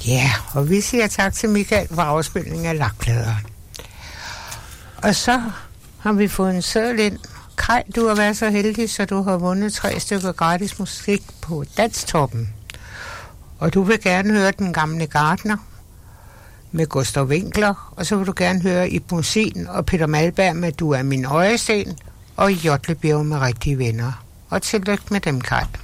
Ja, og vi siger tak til Michael for afspilning af Lakladeren. Og så har vi fået en seddel ind. Kaj, du har været så heldig, så du har vundet 3 stykker gratis musik på Danstoppen. Og du vil gerne høre Den Gamle Gartner med Gustav Winkler, og så vil du gerne høre Ib Mossin og Peter Malberg med Du er min øjesten, og Jotlebjerg med Rigtige Venner. Og tillykke med dem, Kaj.